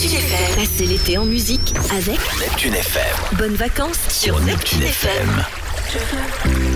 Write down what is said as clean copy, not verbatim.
Neptune FM. Passez l'été en musique avec Neptune FM. Bonnes vacances sur Neptune FM.